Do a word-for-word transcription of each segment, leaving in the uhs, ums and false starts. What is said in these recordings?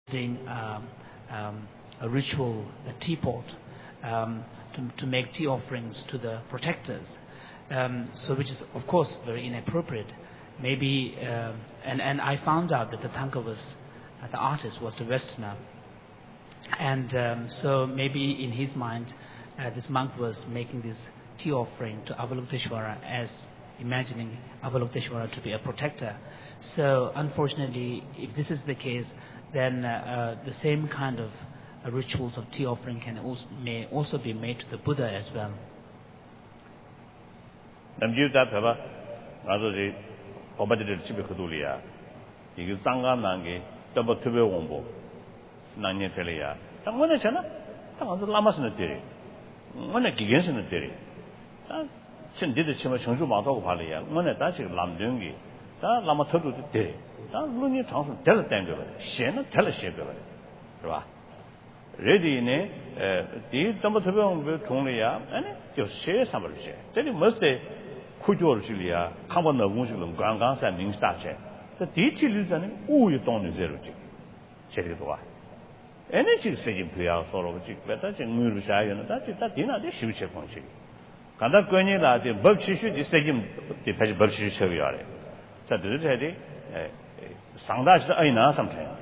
um, um, a ritual, a teapot, um, to, to make tea offerings to the protectors. Um, so which is, of course, very inappropriate. Maybe, uh, and, and I found out that the Tathagata was, uh, the artist was the Westerner. And um, so maybe in his mind, uh, this monk was making this tea offering to Avalokiteshvara as imagining Avalokiteshvara to be a protector. So unfortunately, if this is the case, then uh, uh, the same kind of uh, rituals of tea offering can also, may also be made to the Buddha as well. Ready ne the number two Tonglia and just share some of the share. Then you must say Kujor Julia, Kamana Wunjulum, Grangas and Instache. The detail is an ooh, you don't zero chick. Cherry. Energy saying to our sort of chick, but that's in Murusha and that's it, that dinner, they should check on chick. Kanda Gwenila, the Berkshire, the stadium, the Page Berkshire Cheviare. So the lady, Sandash the Aina sometimes.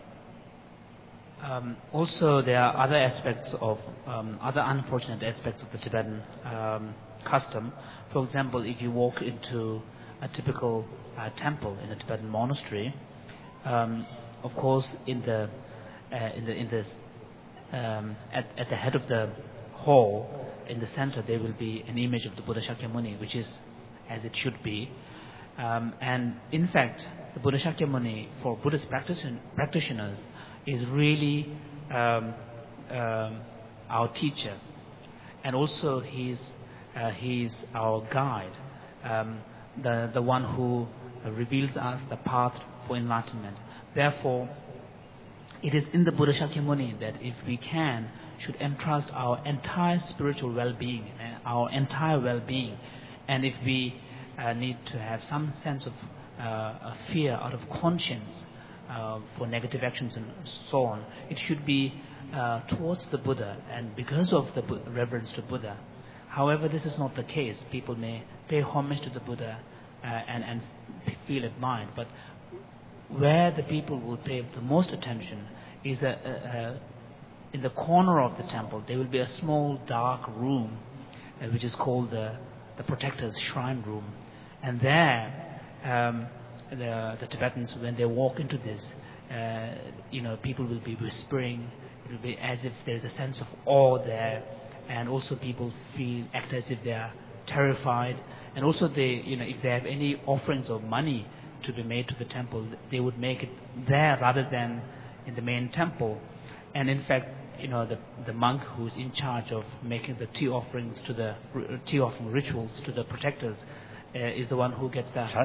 Um, also, there are other aspects of, um, other unfortunate aspects of the Tibetan um, custom. For example, if you walk into a typical uh, temple in a Tibetan monastery, um, of course, in the uh, in the in this um, at at the head of the hall, in the center, there will be an image of the Buddha Shakyamuni, which is as it should be. Um, and in fact, the Buddha Shakyamuni for Buddhist practition, practitioners is really um, um, our teacher, and also he's uh, he's our guide, um, the the one who reveals us the path for enlightenment. Therefore, it is in the Buddha Shakyamuni that if we can, should entrust our entire spiritual well-being, our entire well-being, and if we uh, need to have some sense of uh, a fear out of conscience Uh, for negative actions and so on, it should be uh, towards the Buddha and because of the Bu- reverence to Buddha. However, this is not the case. People may pay homage to the Buddha uh, and, and feel admired, but where the people will pay the most attention is a, a, a, in the corner of the temple. There will be a small dark room uh, which is called the, the Protector's Shrine Room, and there um, The, the Tibetans, when they walk into this, uh, you know, people will be whispering. It will be as if there is a sense of awe there, and also people feel act as if they are terrified. And also, they, you know, if they have any offerings of money to be made to the temple, they would make it there rather than in the main temple. And in fact, you know, the the monk who is in charge of making the tea offerings to the tea offering rituals to the protectors. Uh, is the one who gets that.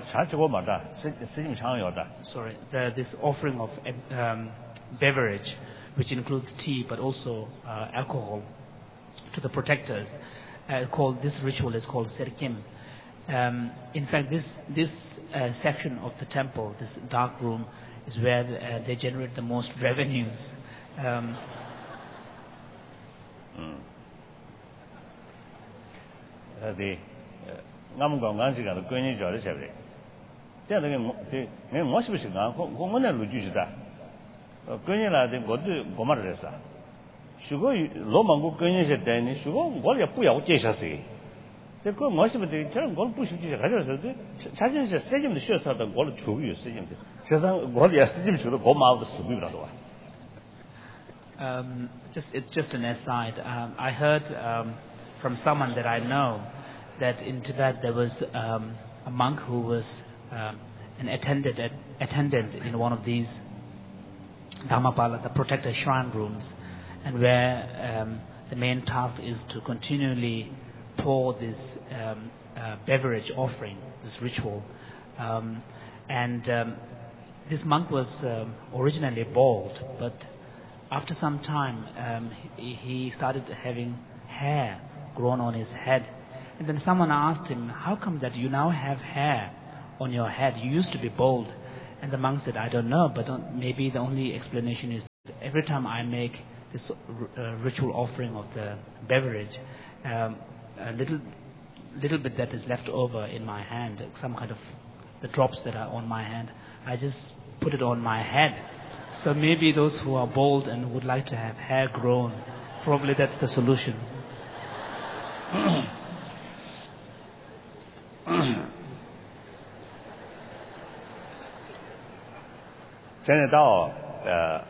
Sorry, the, this offering of um, beverage, which includes tea but also uh, alcohol, to the protectors. Uh, called this ritual is called Serkim. Um, in fact, this this uh, section of the temple, this dark room, is where the, uh, they generate the most revenues. Um, mm. uh, the ngam gong gan ji ga de gwen ni jiao de xie de jian de ge me mo xi bu xi ga ho ho mo na lu ju ji da gwen ni la de wo de wo ma de sa xu go lo mang gu gwen ni xie de ni xu go wo ye bu yao jie xia xi de ge mo xi bu de zhe wo bu xu ji ga zhe de cha jin xie se jin de xue sa de wo de chu yu se jin de xie san wo de se jin chu de wo ma de su bu da de wa. Um, just it's just an aside. Um, I heard um, from someone that I know that in Tibet there was um, a monk who was um, an attendant, attendant in one of these Dhammapala, the protector shrine rooms, and where um, the main task is to continually pour this um, uh, beverage offering, this ritual. Um, and um, this monk was um, originally bald, but after some time um, he, he started having hair grown on his head. And then someone asked him, how come that you now have hair on your head? You used to be bald. And the monk said, I don't know, but maybe the only explanation is every time I make this uh, ritual offering of the beverage, um, a little little bit that is left over in my hand, some kind of the drops that are on my hand, I just put it on my head. So maybe those who are bald and would like to have hair grown, probably that's the solution. 전에 더 어,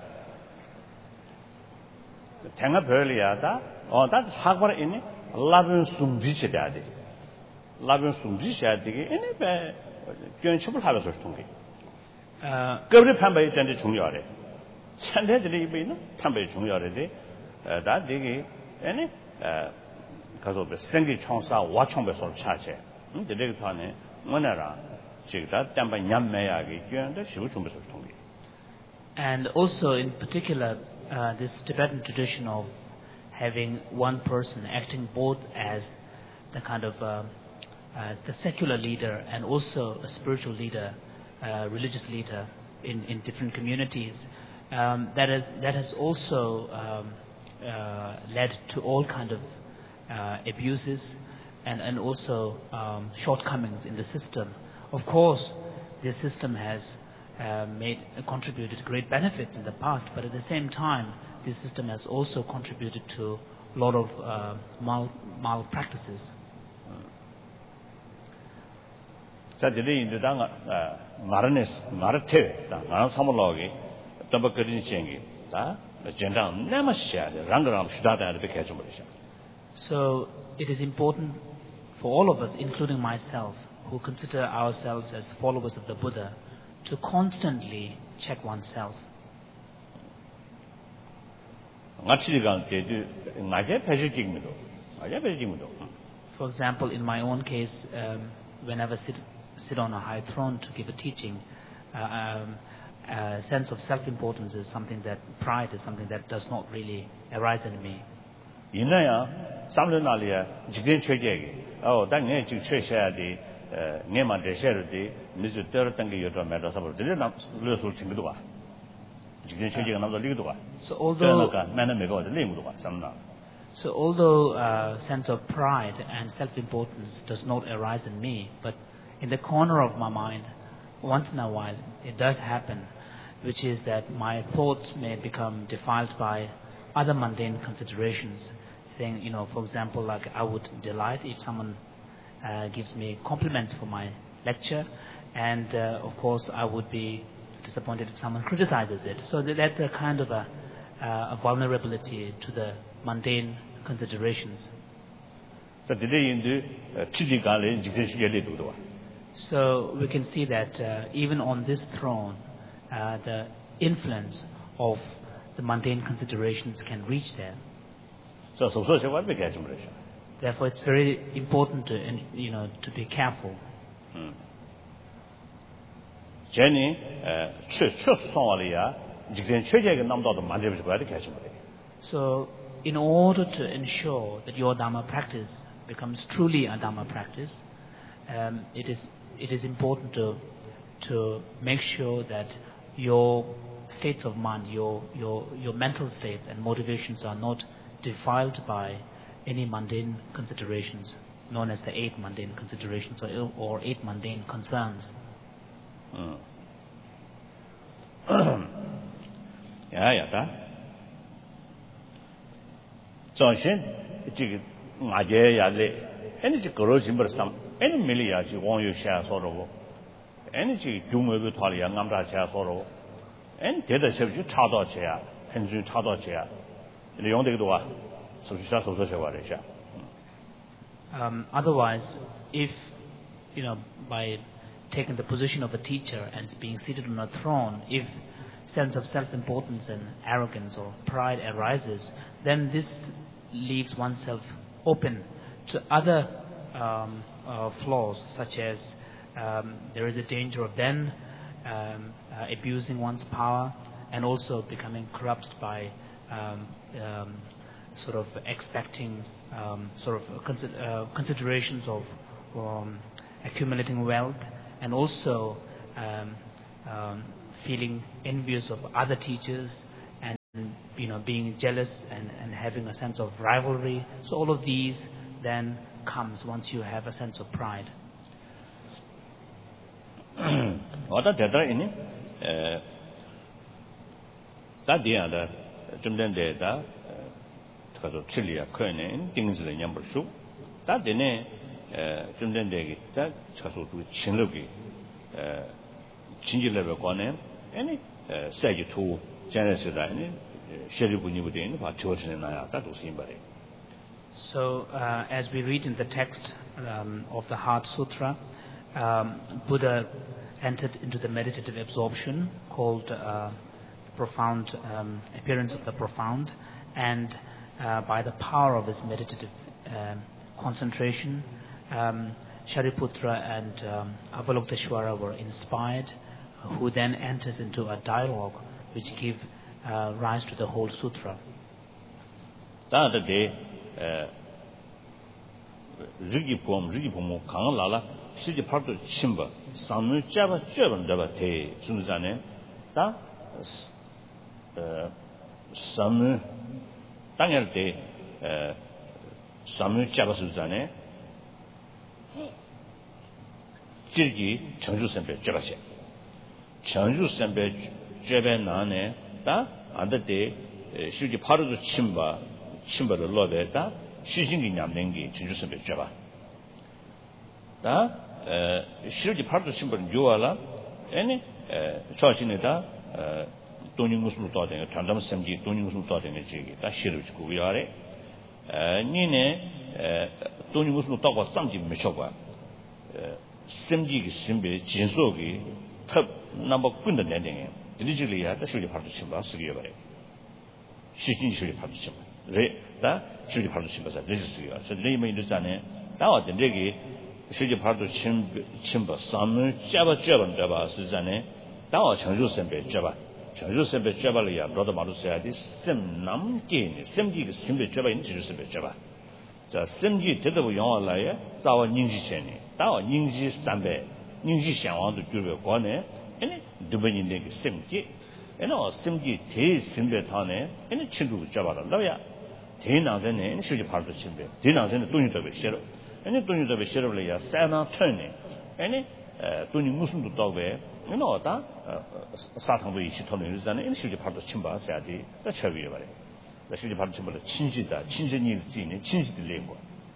tenga 별이야 다 어, 다 사과를 있니? 라빈 숨지셔야 돼. 라빈 숨지셔야 되게 이네 배 견습을 하면서 통계. 어, 그걸 판매에 전에 중요하래. 산대들이 이베는 판매에 중요하래. 어, 다 되게 아니 어, 가서 생기 청사 와청배서 차체. 음, 되게 타네. 뭐나라. 지금 담바 냠매야기 견데 시부 준비서 통계. And also in particular uh, this Tibetan tradition of having one person acting both as the kind of uh, uh, the secular leader and also a spiritual leader, uh, religious leader in, in different communities, um, that, is, that has also um, uh, led to all kind of uh, abuses and, and also um, shortcomings in the system. Of course, this system has uh, made uh, contributed great benefits in the past, but at the same time, this system has also contributed to a lot of uh, mal malpractices. 자, 저희 이제 당 나르네스 나르테 나르 사물로기 덤버 그린 시행이 자 전장 내마시야 랑그랑 시다다를 뵙게 좀 버리셔. So it is important for all of us, including myself, who consider ourselves as followers of the Buddha, to constantly check oneself. For example, in my own case, um, whenever I sit, sit on a high throne to give a teaching, uh, um, a sense of self-importance is something that, pride is something that does not really arise in me. 이나야 삼년날이야 직전 최적이 어 당연히 지금 최셔야 돼 내만 대셔야지 미주 떨었던 게 여러 매라서 버들 나 lösul 친구도 봐 직전 최적이 남도 리기도 봐 So although 나는 내가 리무도 봐 삼나 So although a uh, sense of pride and self-importance does not arise in me, but in the corner of my mind, once in a while, it does happen, which is that my thoughts may become defiled by other mundane considerations. Saying, you know, for example, like I would delight if someone uh, gives me compliments for my lecture, and uh, of course I would be disappointed if someone criticizes it. So that's a kind of a, uh, a vulnerability to the mundane considerations. So we can see that uh, even on this throne, uh, the influence of the mundane considerations can reach there. Therefore, it's very important to, you know, to be careful. So, in order to ensure that your Dhamma practice becomes truly a Dhamma practice, um, it is it is important to to make sure that your states of mind, your your your mental states and motivations are not defiled by any mundane considerations, known as the eight mundane considerations or, or eight mundane concerns. Yeah, yeah, that. So, she, she, my dear, yeah, any girls in some, any million, she won't you share sorrow, any she do move with Holly and Namra share sorrow, and did a self you chado chair, and you chado chair. The only do so she says also. Um, otherwise, if, you know, by taking the position of a teacher and being seated on a throne, if sense of self-importance and arrogance or pride arises, then this leaves oneself open to other um, uh, flaws, such as um, there is a danger of then um, uh, abusing one's power and also becoming corrupt by um, um, sort of expecting um, sort of consider, uh, considerations of um, accumulating wealth and also um, um, feeling envious of other teachers and, you know, being jealous and, and having a sense of rivalry. So all of these then comes once you have a sense of pride. Oda dedra ini da dia da jumden de da kazo chiliya khoene tingzile nyambur shu da dene jumden de gi da kazo du chinlogi 진질레베 관에 아니 세지 투 제네스다 아니 셰리부니부데 바 조르네나야 다도 심바레. So uh, as we read in the text um, of the Heart Sutra, um, Buddha entered into the meditative absorption called uh, the profound um, appearance of the profound, and uh, by the power of his meditative um, concentration, um, Shariputra and um, Avalokiteshvara were inspired, who then enters into a dialogue which give uh, rise to the whole sutra. That day, Rigi Pom, Rigi Pomo, Kangalala, Sidi Parto Chimba, Samu Java German Devate, Sunzane, Da Samu Daniel Day, Samu Java Suzane, Jirgi, Changju Sempe, Jabashe. Changju Sempe, Jaban Nane, Da, and the day, Shiji Parto Chimba, Chimba the Lode, Da, Shijingi Namlengi, Changju Sempe, Java. Da, Shiji Parto Chimba, Juala, any, Chachineta, Doning Muslim thought in a Tandam Semji, Doning Muslim thought in a jiggy, that Shirich Kuviare, Nine, Doning Muslim thought was something Michowa. Semji Simbe, Jinsogi, Cup number Kunda Netting, digitally at the Shuri Partishimba, Sugabare. She can Shuri Partishimba. That Shuri Partishimba, Legislature. So they may understand it. Now the Negi, Shuri Partishimba, some Java Javan Java, Suzanne, now Chanju Sembe Java. Chanju Sembe Javalia, brother Marusia, Sem Nam Gain, Semji Simbe Java in Sembe Java. The Semji Tedabu Yonga, Zawa Ninji Cheni. Now, Ningji Sambe, Ningji Shang to Jube Guane, any Dubani Leg Simji, and all Simji Te Simbe Tane, any Chindu Java Lawyer, Tenazan and Shuji Parto Simbe, Tenazan Tuni to be sheriff, any Tuni to be sheriff Lea, Sana turning, any Tuni Muslim to Dogway, you know that Satan Way she told me, and any Shuji Parto Chimba, Sadi, the Cherry. The Shuji Parto Chimba, Chinjita, Chinjini, Chinji Lego.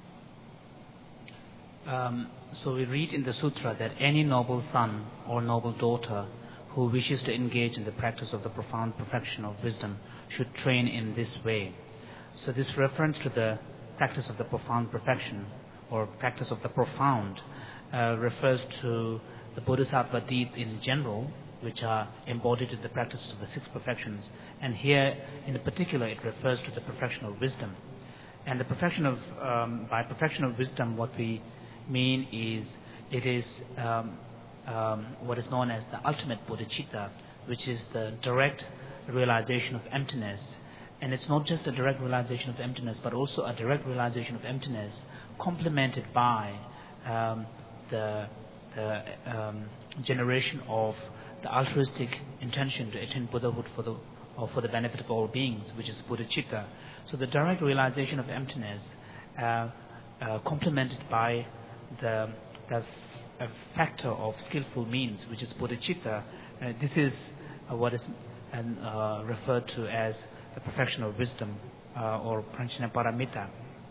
Um, so we read in the sutra that any noble son or noble daughter who wishes to engage in the practice of the profound perfection of wisdom should train in this way. So this reference to the practice of the profound perfection or practice of the profound uh, refers to the Bodhisattva deeds in general, which are embodied in the practices of the six perfections, and here in particular it refers to the perfection of wisdom. And the perfection of um, by perfection of wisdom, what we mean is it is um, um, what is known as the ultimate bodhicitta, which is the direct realization of emptiness. And it's not just a direct realization of emptiness, but also a direct realization of emptiness complemented by um, the, the um, generation of the altruistic intention to attain Buddhahood for the or for the benefit of all beings, which is bodhicitta. So the direct realization of emptiness uh, uh, complemented by the, the f- factor of skillful means, which is bodhicitta. Uh, this is uh, what is uh, referred to as the perfection of wisdom uh, or pranchana paramita.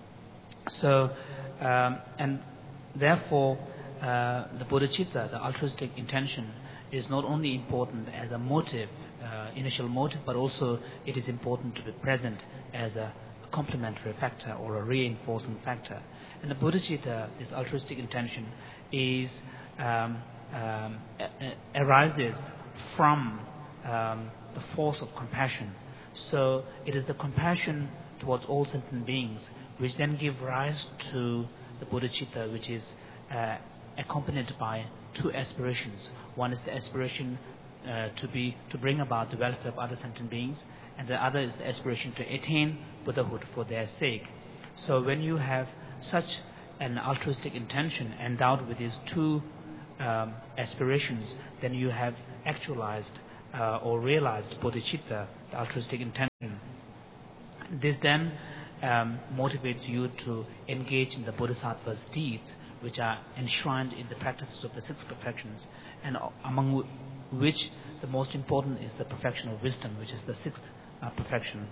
So, um, and therefore, uh, the bodhicitta, the altruistic intention, is not only important as a motive, uh, initial motive, but also it is important to be present as a complementary factor or a reinforcing factor. And the bodhicitta, this altruistic intention, is um, um, arises from um, the force of compassion. So it is the compassion towards all sentient beings which then give rise to the bodhicitta, which is uh, accompanied by two aspirations. One is the aspiration uh, to be to bring about the welfare of other sentient beings, and the other is the aspiration to attain Buddhahood for their sake. So when you have such an altruistic intention endowed with these two um, aspirations, then you have actualized uh, or realized bodhicitta, the altruistic intention. This then um, motivates you to engage in the Bodhisattva's deeds, which are enshrined in the practices of the six perfections, and among w- which the most important is the perfection of wisdom, which is the sixth uh, perfection.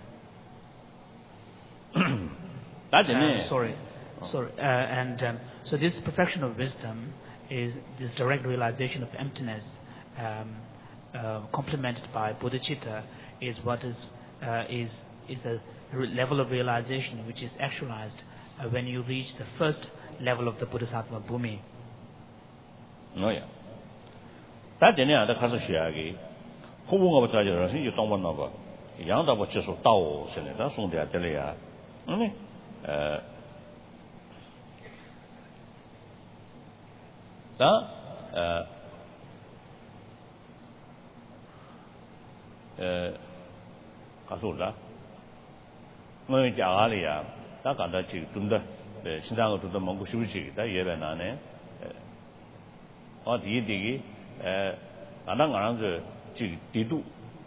That's uh, sorry, sorry, uh, and um, so this perfection of wisdom is this direct realization of emptiness, um, uh, complemented by bodhicitta, is what is uh, is is a re- level of realization which is actualized uh, when you reach the first level of the Bodhisattva bhumi. No, yeah. That in the case of Shiagi, who will tell you, you don't want to know. Young double just of Tao, Senator, soon they are telling you. Only, uh, that, uh, uh, Kasula, when Jagalia, that got that chick, Tunda, the Shinango to the Mongo Shuchi, that Yevanane, or the Digi, uh, Anang around the Tidu.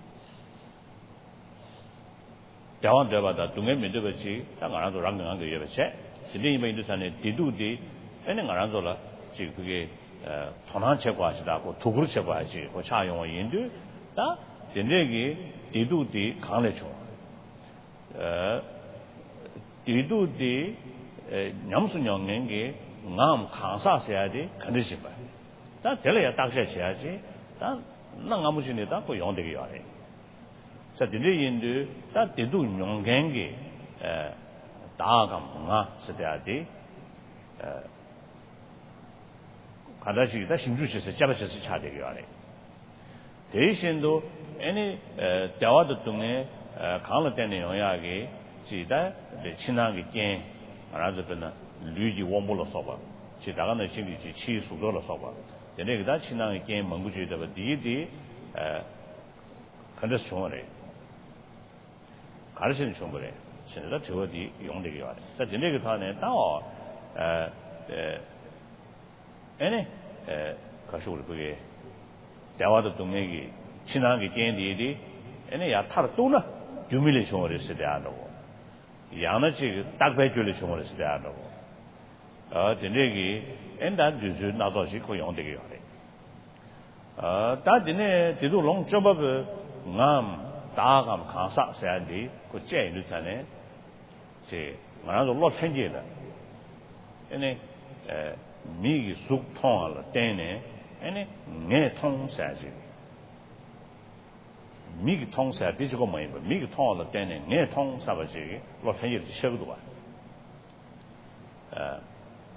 Down there, but to me, Miduchi, around the Rangan on the Yevache. The name made this and Tidu di, and Aranzola, Chikugi, Tonan Chekwashi, or Tugu Chekwashi, or Chayon or Indu, that the Negi, Tidu di Kalecho. Tidu di Namsun Yongi, Nam Kansa Seadi, condition. That tell you a taxi, that Nangamusin, that for yon de Yari. So the Indu, that they do Yongangi, Dagam, Sadiadi, Kadashi, that Shinjush is a Jabashis Chadi. They send any Dawada Tunge, Kalatani Oyagi, see that the Chinagi King, another than Luigi Wombola Soba, Chitagana Chingi, Chi Sugola Soba. The next that Chinagi King, Manguchi, the deity, Condestionary. 가르치는 정보래. 신에다 저어디 용되게 와요. 자, 진행이 타네. 또 에, 에, 에네, 에, 가서 우리 그게 대화도 동행이 친하게 견디디, 에네 야 타르 또나 주밀의 정보를 쓰야 하고, 양나지 딱배줄의 정보를 쓰야 하고, 어, 진행이 엔단 주주 나도시 그 용되게 와요. 어, 다진에 뒤도 롱 접업을 남 다감 강사 세안디 그 제인을 전에 제 말아도 로 천지다. 에네 에 미기 속 통할 때네 에네 내 통사지. 미기 통사 비지고 뭐 이거 미기 통할 때네 내 통사버지 로 천지를 쉬어도 봐. 에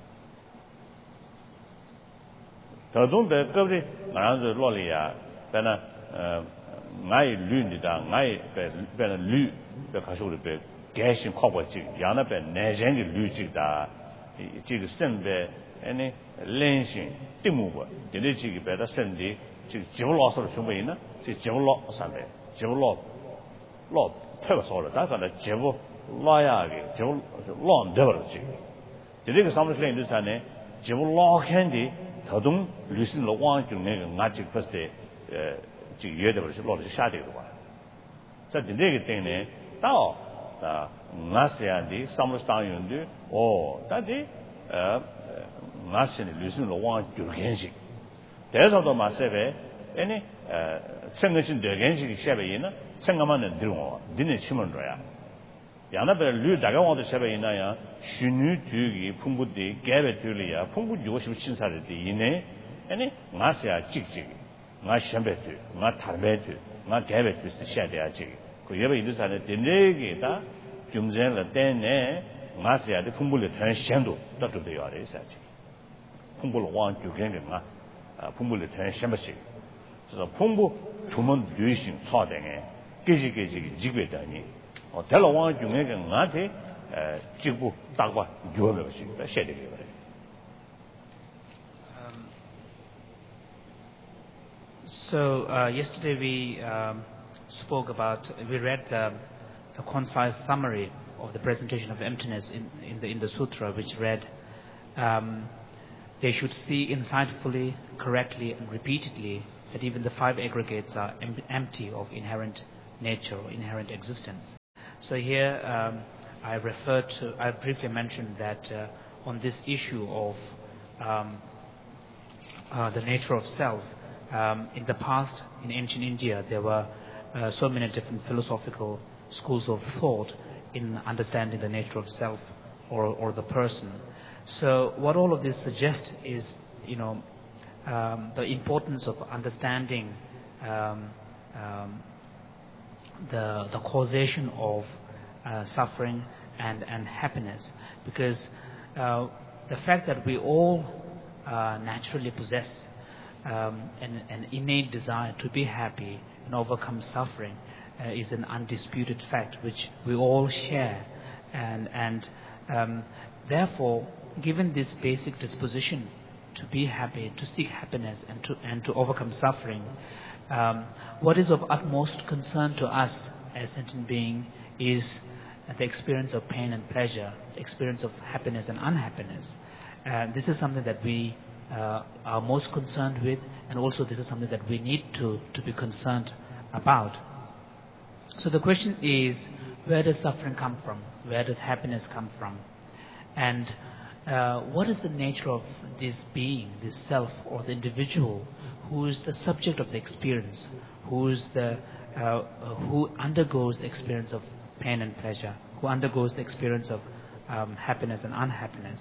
더동데 거기 말아도 로리야. 배나 어 나이 류니다 나이 배는 류 배가서를 배 개신 커버지 야나배 내전의 류지다 이 지금 선배 아니 렌신 띵무고 되지기 배다 선디 지금 지불로서 준비이나 지 지불로 선배 지불로 로 태워서를 다가는 지불 라야게 지불 로 되버지 되게 사무실에 있는 산에 지불로 캔디 더동 류신로 왕 중에 나지 퍼스트 에 지 예대버시 로를 샤되고 봐. 자, 근데 때문에 또 아, 나스야디 삼스타윤디 오, 다디 어 나스는 류신로 왕 줄겐식. 대서도 마세베 아니 어 생각신 되겐식이 샤베이나 생각만은 들어. 니네 치면로야. 야나베 류 다가와도 샤베이나야 신유 주기 풍부디 개베 줄이야. 풍부 요십 친사르디 이네 아니 나스야 찍찍 nga shambetü, nga tarbetü, nga gebetü 시야돼야지. 그 예배 인도산에 되네게 다 중전을 때네 nga스야의 풍불의 전 현도 또 되어야 돼야지. 풍불 왕 주견게 nga 풍불의 전 샴버시. 그래서 풍부 주문 유신 차등에 계지계지 지괴다니. 어 달러 왕 중에게 nga한테 에 직부 딱과 유어면시 시야되게 그래. So uh, yesterday we um, spoke about, we read the, the concise summary of the presentation of emptiness in, in, the, in the sutra, which read, um, they should see insightfully, correctly and repeatedly that even the five aggregates are em- empty of inherent nature or inherent existence. So here um, I referred to, I briefly mentioned that uh, on this issue of um, uh, the nature of self, um, in the past, in ancient India, there were uh, so many different philosophical schools of thought in understanding the nature of self or, or the person. So what all of this suggests is, you know, um, the importance of understanding um, um, the the causation of uh, suffering and, and happiness, because uh, the fact that we all uh, naturally possess um, an, an innate desire to be happy and overcome suffering uh, is an undisputed fact which we all share, and and um, therefore, given this basic disposition to be happy, to seek happiness, and to and to overcome suffering, um, what is of utmost concern to us as sentient being is the experience of pain and pleasure, the experience of happiness and unhappiness. Uh, this is something that we uh, are most concerned with, and also this is something that we need to, to be concerned about. So the question is, where does suffering come from? Where does happiness come from? And uh, what is the nature of this being, this self, or the individual who is the subject of the experience, who is the uh, who undergoes the experience of pain and pleasure, who undergoes the experience of um, happiness and unhappiness?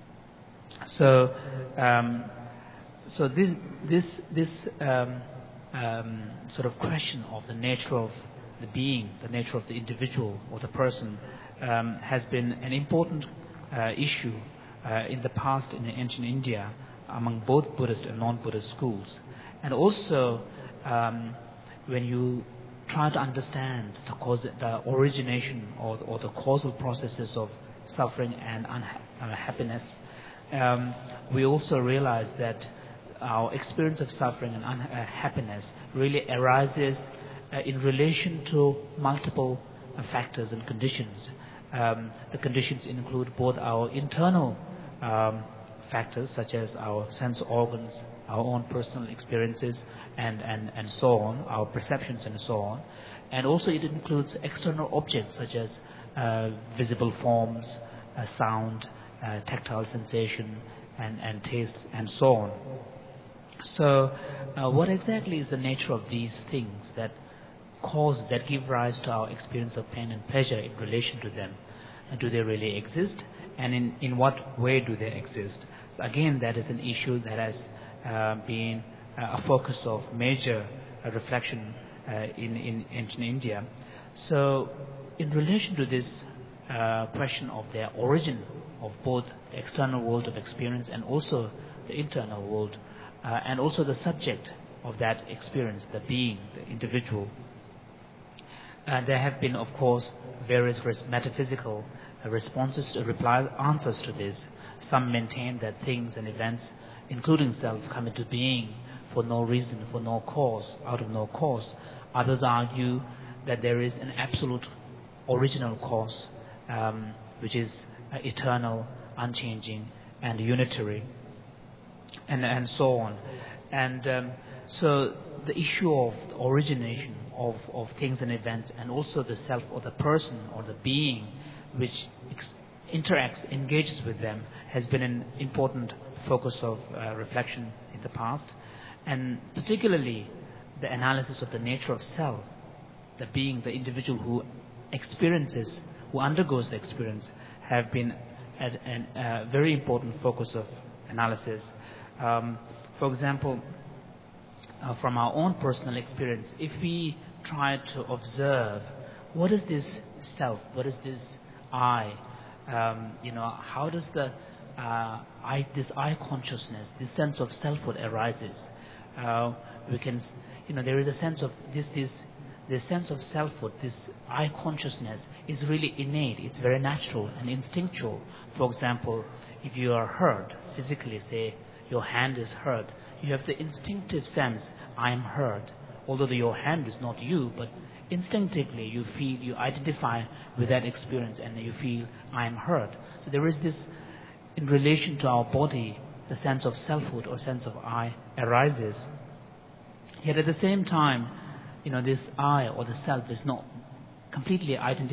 So, um, so this this this um, um, sort of question of the nature of the being, the nature of the individual or the person, um, has been an important uh, issue uh, in the past in ancient India among both Buddhist and non-Buddhist schools, and also um, when you try to understand the cause, the origination or, or the causal processes of suffering and unhappiness, um, we also realize that our experience of suffering and unhappiness really arises uh, in relation to multiple uh, factors and conditions. Um, the conditions include both our internal um, factors, such as our sense organs, our own personal experiences, and, and, and so on, our perceptions and so on. And also it includes external objects such as uh, visible forms, uh, sound, uh, tactile sensation, and, and taste, and so on. So uh, what exactly is the nature of these things that cause, that give rise to our experience of pain and pleasure in relation to them? And do they really exist? And in, in what way do they exist? So again, that is an issue that has uh, been uh, a focus of major uh, reflection uh, in, in ancient India. So in relation to this uh, question of their origin of both the external world of experience and also the internal world, uh, and also the subject of that experience, the being, the individual, Uh, there have been, of course, various res- metaphysical uh, responses, to reply, answers to this. Some maintain that things and events, including self, come into being for no reason, for no cause, out of no cause. Others argue that there is an absolute original cause, um, which is uh, eternal, unchanging, and unitary, and, and so on. And um, so the issue of the origination of, of things and events, and also the self or the person or the being which ex- interacts, engages with them, has been an important focus of uh, reflection in the past. And particularly the analysis of the nature of self, the being, the individual who experiences, who undergoes the experience, have been a uh, very important focus of analysis. Um, for example, Uh, from our own personal experience, if we try to observe what is this self, what is this I, um, you know, how does the uh, I, this I consciousness, this sense of selfhood arises? Uh, we can, you know, there is a sense of this, this, this sense of selfhood, this I consciousness is really innate. It's very natural and instinctual. For example, if you are hurt physically, say your hand is hurt, you have the instinctive sense, I am hurt. Although the, your hand is not you, but instinctively you feel, you identify with that experience and you feel, I am hurt. So there is this, in relation to our body, the sense of selfhood or sense of I arises. Yet at the same time, you know, this I or the self is not completely identified